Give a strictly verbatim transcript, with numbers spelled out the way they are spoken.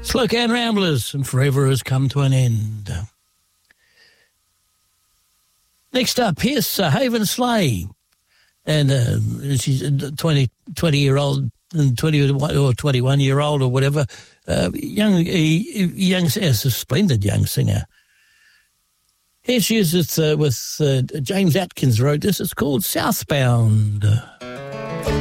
Slow Can Ramblers and Forever Has Come to an End. Next up, here's uh, Haven Sleigh. And uh, she's a twenty, twenty-year-old and twenty or twenty-one-year-old or whatever. Uh, young, young, yes, a splendid young singer. Here she is with, uh, with uh, James Atkins wrote this. It's called Southbound.